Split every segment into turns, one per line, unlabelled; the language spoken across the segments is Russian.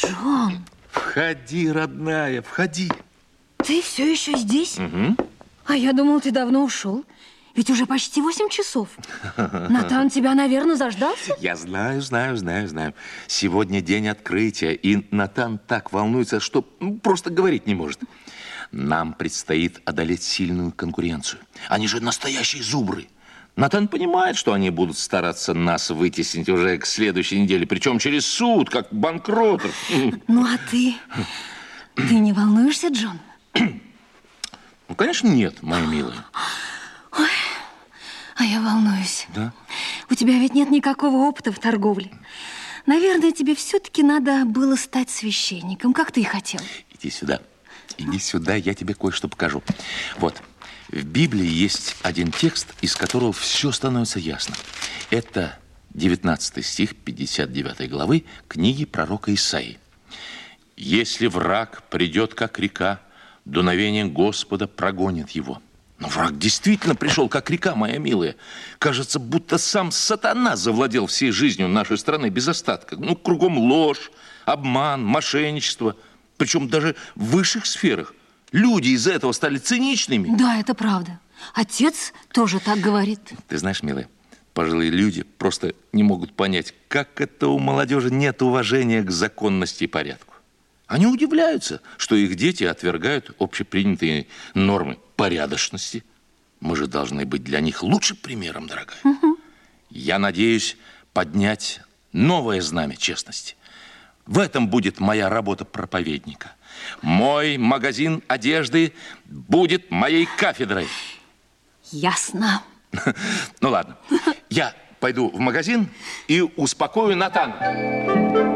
Джон.
Входи, родная, входи.
Ты все еще здесь?
Угу.
А я думал, ты давно ушел. Ведь уже почти 8 часов. Натан тебя, наверное, заждался?
Я знаю. Сегодня день открытия, и Натан так волнуется, что просто говорить не может. Нам предстоит одолеть сильную конкуренцию. Они же настоящие зубры. Натан понимает, что они будут стараться нас вытеснить уже к следующей неделе, причем через суд, как банкротов.
Ну, а ты? Ты не волнуешься, Джон?
Ну, конечно, нет, моя милая.
Ой, а я волнуюсь.
Да?
У тебя ведь нет никакого опыта в торговле. Наверное, тебе все-таки надо было стать священником, как ты и хотел.
Иди сюда, я тебе кое-что покажу. Вот, в Библии есть один текст, из которого все становится ясно. Это 19 стих 59 главы книги пророка Исаии. «Если враг придет, как река, дуновение Господа прогонит его». Но враг действительно пришел, как река, моя милая. Кажется, будто сам сатана завладел всей жизнью нашей страны без остатка. Ну, кругом ложь, обман, мошенничество. Причем даже в высших сферах. Люди из-за этого стали циничными.
Да, это правда. Отец тоже так говорит.
Ты знаешь, милая, пожилые люди просто не могут понять, как это у молодежи нет уважения к законности и порядку. Они удивляются, что их дети отвергают общепринятые нормы порядочности. Мы же должны быть для них лучшим примером, дорогая.
Угу.
Я надеюсь поднять новое знамя честности. В этом будет моя работа проповедника. Мой магазин одежды будет моей кафедрой.
Ясно.
Ну ладно, я пойду в магазин и успокою Натана.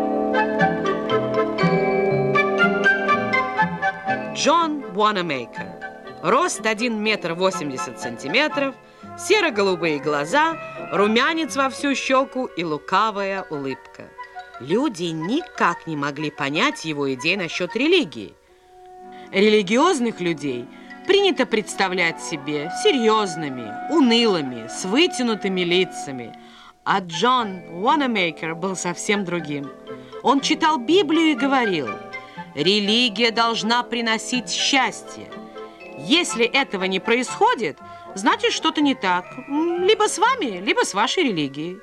Джон Уанамейкер. Рост 1 метр 80 сантиметров, серо-голубые глаза, румянец во всю щеку и лукавая улыбка. Люди никак не могли понять его идей насчет религии. Религиозных людей принято представлять себе серьезными, унылыми, с вытянутыми лицами. А Джон Уанамейкер был совсем другим. Он читал Библию и говорил: религия должна приносить счастье. Если этого не происходит, значит, что-то не так. Либо с вами, либо с вашей религией.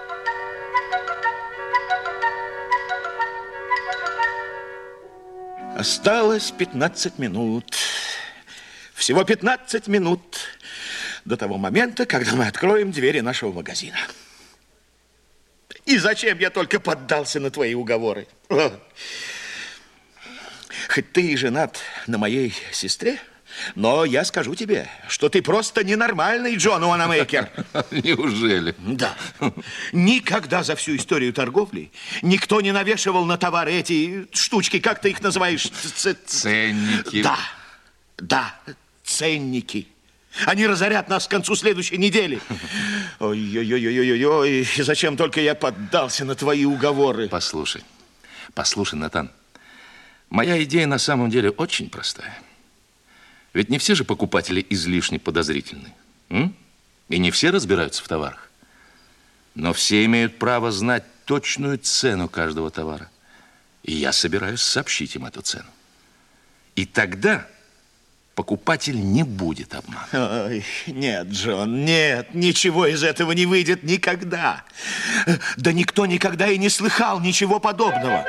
Осталось 15 минут. Всего 15 минут до того момента, когда мы откроем двери нашего магазина. И зачем я только поддался на твои уговоры? Хоть ты и женат на моей сестре, но я скажу тебе, что ты просто ненормальный, Джон Уанамейкер.
Неужели?
Да. Никогда за всю историю торговли никто не навешивал на товары эти штучки, как ты их называешь?
Ценники.
Да, ценники. Они разорят нас к концу следующей недели. Ой-ой-ой-ой-ой-ой. Зачем только я поддался на твои уговоры?
Послушай, Натан. Моя идея на самом деле очень простая. Ведь не все же покупатели излишне подозрительны. И не все разбираются в товарах. Но все имеют право знать точную цену каждого товара. И я собираюсь сообщить им эту цену. И тогда покупатель не будет обманут.
Ой, нет, Джон, нет, ничего из этого не выйдет никогда. Да никто никогда и не слыхал ничего подобного.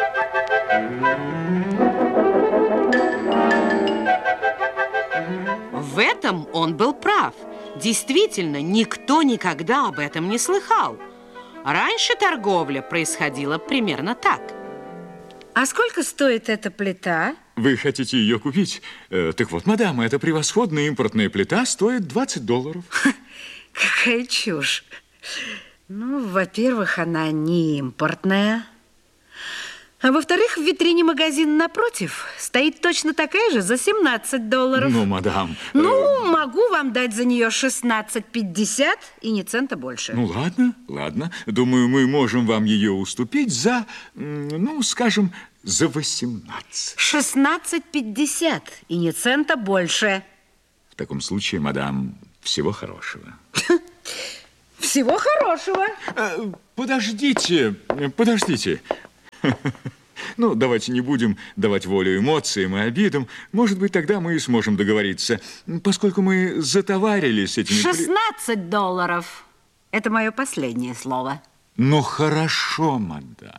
В этом он был прав. Действительно, никто никогда об этом не слыхал. Раньше торговля происходила примерно так.
А сколько стоит эта плита?
Вы хотите ее купить? Так вот, мадам, эта превосходная импортная плита стоит $20.
Какая чушь. Ну, во-первых, она не импортная. А во-вторых, в витрине магазина напротив стоит точно такая же за $17.
Ну, мадам...
Ну, могу вам дать за нее 16,50 и ни цента больше.
Ну, ладно. Думаю, мы можем вам ее уступить за, ну, скажем, за 18.
16,50 и ни цента больше.
В таком случае, мадам, всего хорошего.
Всего хорошего.
Подождите. Ну, давайте не будем давать волю эмоциям и обидам. Может быть, тогда мы и сможем договориться, поскольку мы затоварились с этими...
$16. Это мое последнее слово.
Ну, хорошо, мадам.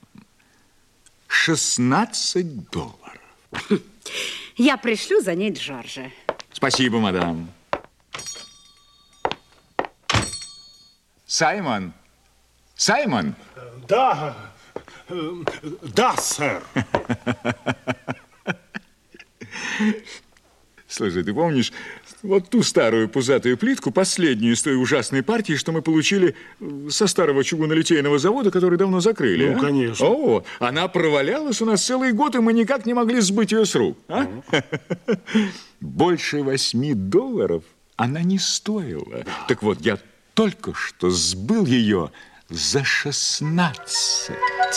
$16.
Я пришлю за ней Джорджа.
Спасибо, мадам. Саймон! Саймон!
Да, да, сэр.
Слушай, ты помнишь вот ту старую пузатую плитку, последнюю из той ужасной партии, что мы получили со старого чугунолитейного завода, который давно закрыли?
Ну, конечно.
О, она провалялась у нас целый год, и мы никак не могли сбыть ее с рук. А? Больше $8 она не стоила. Да. Так вот, я только что сбыл ее за 16.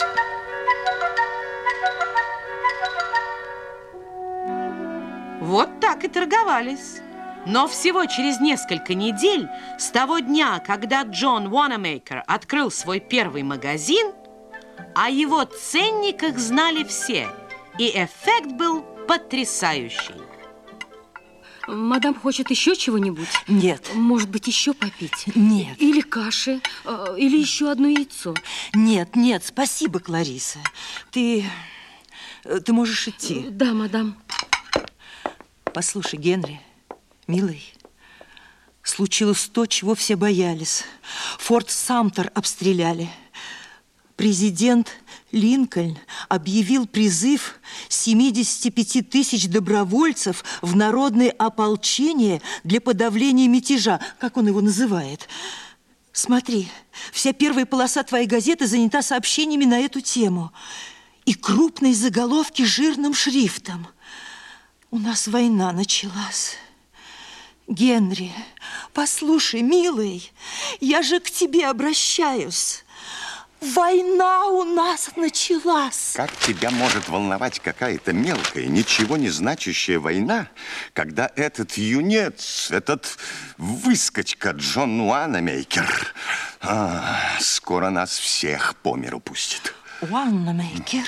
Вот так и торговались. Но всего через несколько недель с того дня, когда Джон Уанамейкер открыл свой первый магазин, о его ценниках знали все, и эффект был потрясающий.
Мадам хочет еще чего-нибудь?
Нет.
Может быть, еще попить?
Нет.
Или каши, или еще одно яйцо?
Нет, нет, спасибо, Клариса. Ты можешь идти.
Да, мадам.
Послушай, Генри, милый, случилось то, чего все боялись. Форт Самтер обстреляли. Президент Линкольн объявил призыв 75 тысяч добровольцев в народное ополчение для подавления мятежа, как он его называет. Смотри, вся первая полоса твоей газеты занята сообщениями на эту тему. И крупные заголовки жирным шрифтом. У нас война началась. Генри, послушай, милый, я же к тебе обращаюсь. Война у нас началась.
Как тебя может волновать какая-то мелкая, ничего не значащая война, когда этот юнец, этот выскочка Джон Уанамейкер скоро нас всех по миру пустит?
Уанамейкер?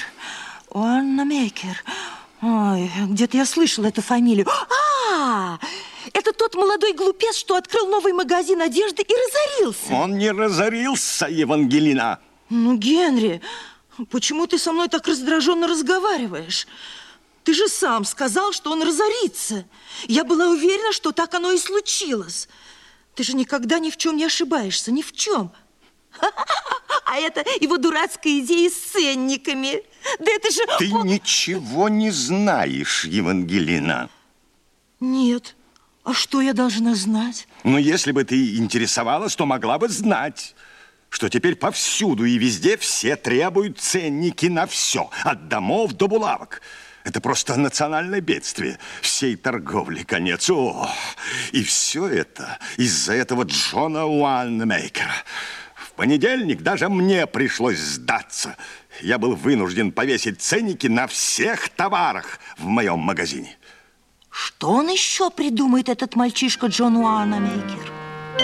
Ой, где-то я слышала эту фамилию. Это тот молодой глупец, что открыл новый магазин одежды и разорился.
Он не разорился, Евангелина.
Ну, Генри, почему ты со мной так раздраженно разговариваешь? Ты же сам сказал, что он разорится. Я была уверена, что так оно и случилось. Ты же никогда ни в чем не ошибаешься, ни в чем. А это его дурацкая идея с ценниками. Да это же...
Ты ничего не знаешь, Евангелина.
Нет. А что я должна знать?
Но если бы ты интересовалась, то могла бы знать, что теперь повсюду и везде все требуют ценники на все, от домов до булавок. Это просто национальное бедствие. Всей торговли конец. И все это из-за этого Джона Уанамейкера. В понедельник даже мне пришлось сдаться. Я был вынужден повесить ценники на всех товарах в моем магазине.
Что он еще придумает, этот мальчишка Джон Уанамейкер?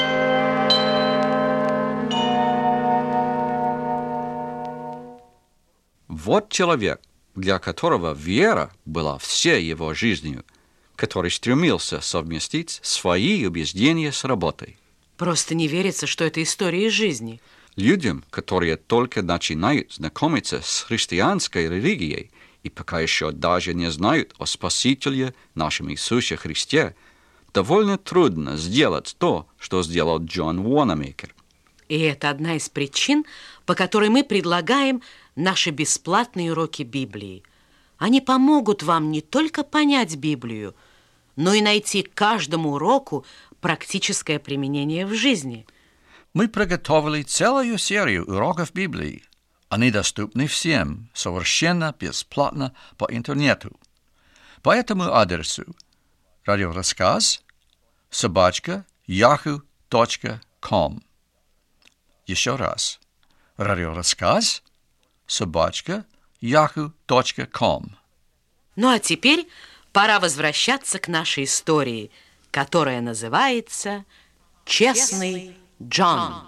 Вот человек, для которого вера была всей его жизнью, который стремился совместить свои убеждения с работой.
Просто не верится, что это история из жизни.
Людям, которые только начинают знакомиться с христианской религией и пока еще даже не знают о Спасителе нашем Иисусе Христе, довольно трудно сделать то, что сделал Джон Уанамейкер.
И это одна из причин, по которой мы предлагаем наши бесплатные уроки Библии. Они помогут вам не только понять Библию, но и найти каждому уроку практическое применение в жизни.
Мы приготовили целую серию уроков Библии. Они доступны всем совершенно бесплатно по интернету. По этому адресу radioraskaz@yahoo.com. Еще раз. radioraskaz@yahoo.com.
Ну а теперь пора возвращаться к нашей истории, которая называется «Честный Джон».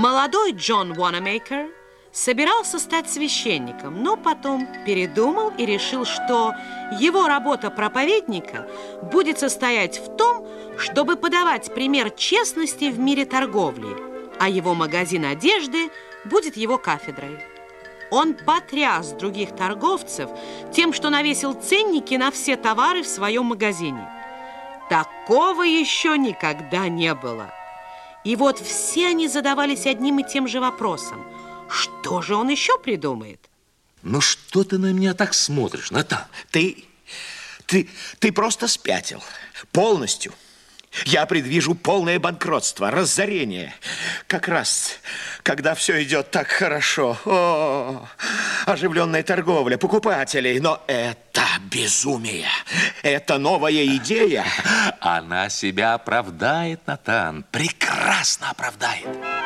Молодой Джон Уанамейкер собирался стать священником, но потом передумал и решил, что его работа проповедника будет состоять в том, чтобы подавать пример честности в мире торговли, а его магазин одежды будет его кафедрой. Он потряс других торговцев тем, что навесил ценники на все товары в своем магазине. Такого еще никогда не было. И вот все они задавались одним и тем же вопросом. Что же он еще придумает?
Ну что ты на меня так смотришь, Натан?
Ты просто спятил. Полностью. Я предвижу полное банкротство, разорение. Как раз, когда все идет так хорошо. О, оживленная торговля, покупателей. Но это безумие. Это новая идея.
Она себя оправдает, Натан. Прекрасно оправдает.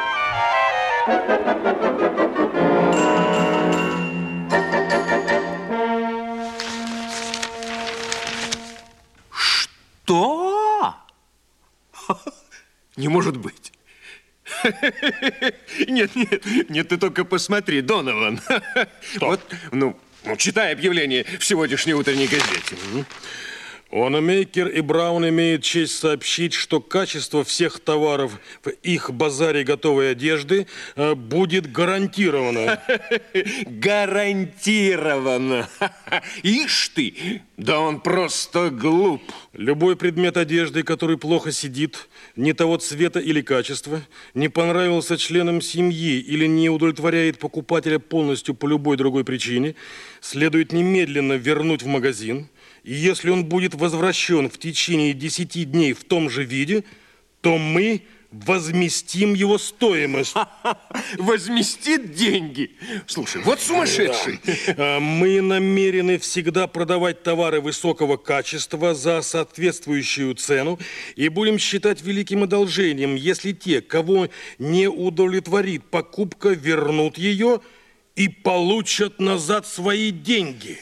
Что? Не может быть. Нет, ты только посмотри, Донован. Вот, читай объявление в сегодняшней утренней газете.
Уанамейкер и Браун имеют честь сообщить, что качество всех товаров в их базаре готовой одежды будет гарантировано.
Гарантированно. Ишь ты, да он просто глуп.
Любой предмет одежды, который плохо сидит, не того цвета или качества, не понравился членам семьи или не удовлетворяет покупателя полностью по любой другой причине, следует немедленно вернуть в магазин. И если он будет возвращен в течение 10 дней в том же виде, то мы возместим его стоимость.
Возместит деньги? Слушай, вот сумасшедший.
Мы намерены всегда продавать товары высокого качества за соответствующую цену и будем считать великим одолжением, если те, кого не удовлетворит покупка, вернут ее и получат назад свои деньги.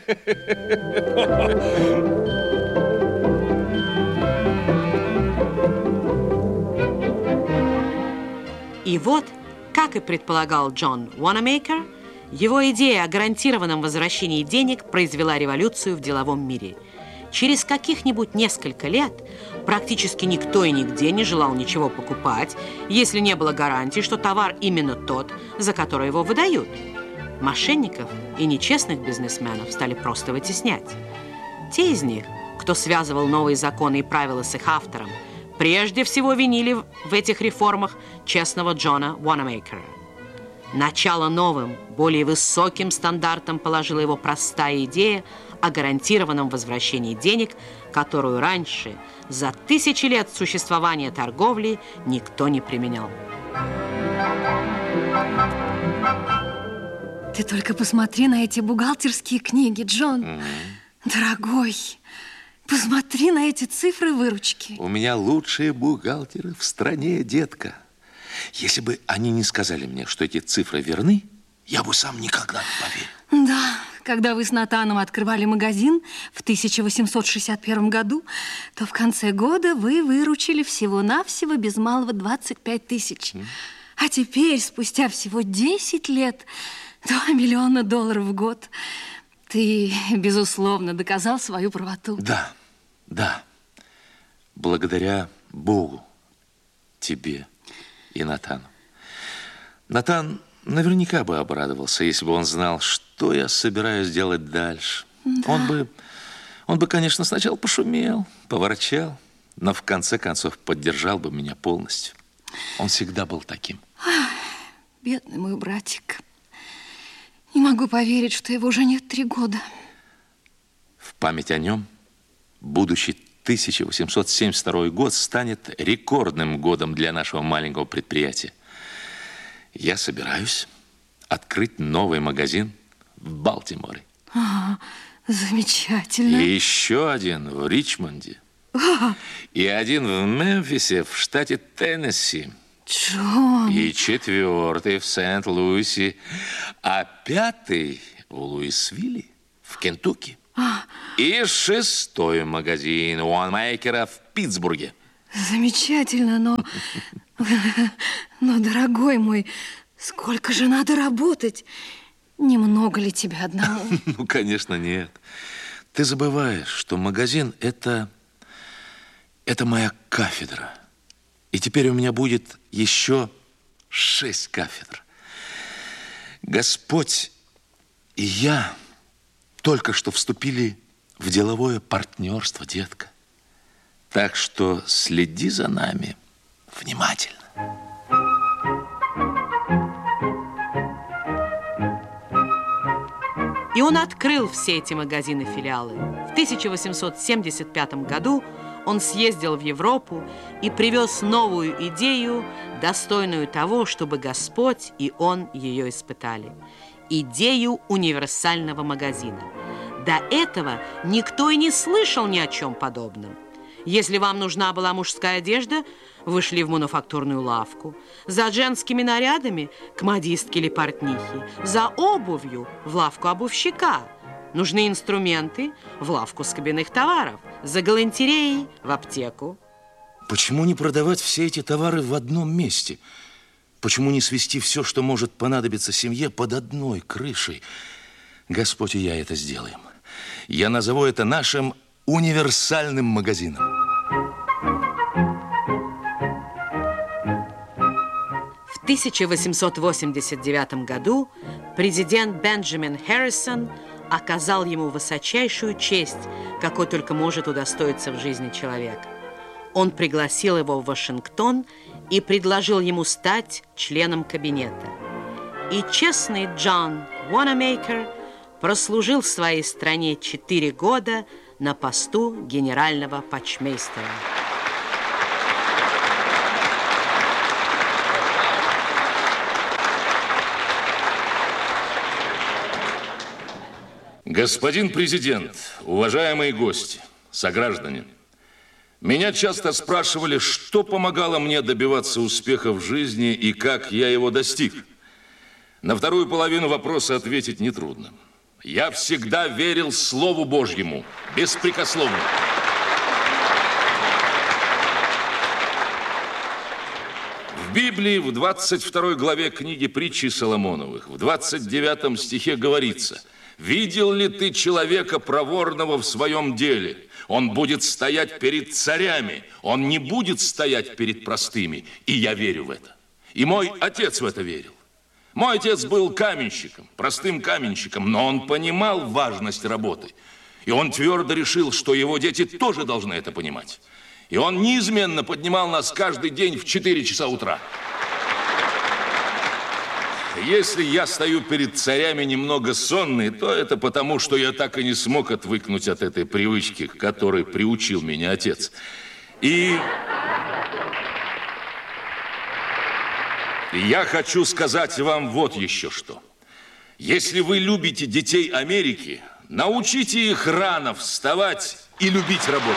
И вот, как и предполагал Джон Уанамейкер, его идея о гарантированном возвращении денег произвела революцию в деловом мире. Через каких-нибудь несколько лет практически никто и нигде не желал ничего покупать, если не было гарантии, что товар именно тот, за который его выдают. Мошенников и нечестных бизнесменов стали просто вытеснять. Те из них, кто связывал новые законы и правила с их автором, прежде всего винили в этих реформах честного Джона Уанамейкера. Начало новым, более высоким стандартам положила его простая идея о гарантированном возвращении денег, которую раньше, за 1000 лет существования торговли, никто не применял.
Ты только посмотри на эти бухгалтерские книги, Джон. Дорогой, посмотри на эти цифры выручки.
У меня лучшие бухгалтеры в стране, детка. Если бы они не сказали мне, что эти цифры верны, я бы сам никогда не поверил.
Да, когда вы с Натаном открывали магазин в 1861 году, то в конце года вы выручили всего-навсего без малого 25 000. А теперь, спустя всего 10 лет, $2 миллиона в год. Ты, безусловно, доказал свою правоту.
Да. Благодаря Богу, тебе и Натану. Натан наверняка бы обрадовался, если бы он знал, что я собираюсь делать дальше. Да. Он бы, конечно, сначала пошумел, поворчал, но в конце концов поддержал бы меня полностью. Он всегда был таким.
Бедный мой братик. Не могу поверить, что его уже нет 3 года.
В память о нем будущий 1872 год станет рекордным годом для нашего маленького предприятия. Я собираюсь открыть новый магазин в Балтиморе.
Замечательно.
И еще один в Ричмонде. И один в Мемфисе, в штате Теннесси.
Джон.
И 4-й в Сент-Луисе. А 5-й в Луисвилле, в Кентукки. И 6-й магазин Уанамейкера в Питтсбурге.
Замечательно, но, дорогой мой, сколько же надо работать? Немного ли тебе одному?
Ну, конечно, нет. Ты забываешь, что магазин – это моя кафедра. И теперь у меня будет еще 6 кафедр. Господь и я только что вступили в деловое партнерство, детка. Так что следи за нами внимательно.
И он открыл все эти магазины-филиалы. В 1875 году он съездил в Европу и привез новую идею, достойную того, чтобы Господь и он ее испытали. Идею универсального магазина. До этого никто и не слышал ни о чем подобном. Если вам нужна была мужская одежда, вы шли в мануфактурную лавку. За женскими нарядами – к модистке или портнихе. За обувью – в лавку обувщика. Нужны инструменты – в лавку скобяных товаров. За галантереей – в аптеку.
Почему не продавать все эти товары в одном месте? Почему не свести все, что может понадобиться семье, под одной крышей? Господь и я это сделаем. Я назову это нашим универсальным магазином.
В 1889 году президент Бенджамин Харрисон оказал ему высочайшую честь, какой только может удостоиться в жизни человек. Он пригласил его в Вашингтон и предложил ему стать членом кабинета. И честный Джон Уанамейкер прослужил в своей стране 4 года на посту генерального почмейстера.
Господин президент, уважаемые гости, сограждане, меня часто спрашивали, что помогало мне добиваться успеха в жизни и как я его достиг. На вторую половину вопроса ответить нетрудно. Я всегда верил Слову Божьему, беспрекословно. В Библии, в 22 главе книги Притчи Соломоновых, в 29 стихе говорится: «Видел ли ты человека проворного в своем деле? Он будет стоять перед царями, он не будет стоять перед простыми». И я верю в это. И мой отец в это верил. Мой отец был каменщиком, простым каменщиком, но он понимал важность работы. И он твердо решил, что его дети тоже должны это понимать. И он неизменно поднимал нас каждый день в 4 часа утра. Если я стою перед царями немного сонный, то это потому, что я так и не смог отвыкнуть от этой привычки, к которой приучил меня отец. И я хочу сказать вам вот еще что. Если вы любите детей Америки, научите их рано вставать и любить работу.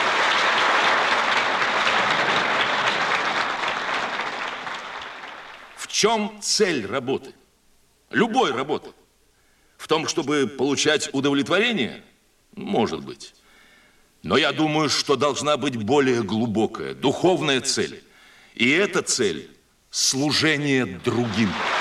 В чем цель работы? Любой работы. В том, чтобы получать удовлетворение? Может быть. Но я думаю, что должна быть более глубокая, духовная цель. И эта цель – служение другим.